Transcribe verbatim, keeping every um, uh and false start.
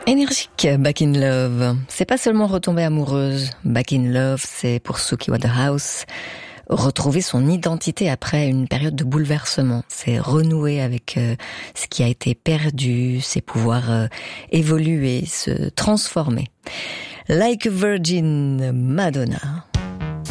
Énergique, Back in Love. C'est pas seulement retomber amoureuse. Back in Love, c'est pour Suki Waterhouse retrouver son identité après une période de bouleversement. C'est renouer avec euh, ce qui a été perdu, c'est pouvoir euh, évoluer, se transformer. Like a Virgin, Madonna.